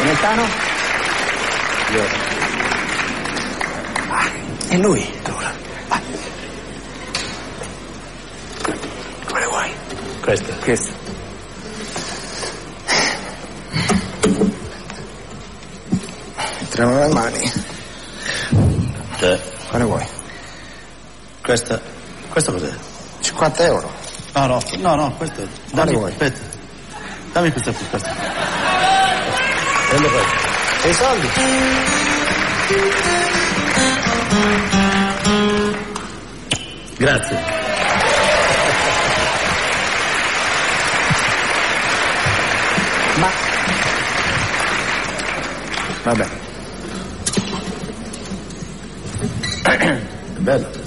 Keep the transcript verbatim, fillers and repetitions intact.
Pimentano? Io. Ah, e lui? Allora, vai. Quale vuoi? Questa. Questa. Entriamo le mani. Cioè. Quale vuoi? Questa. Questo cos'è? cinquanta euro. No, no, no, no, questo. Quale Dammi, vuoi? aspetta. Dammi questa qui, questa. Prendo questo. E i soldi? Grazie. Ma... Vabbè. È bello.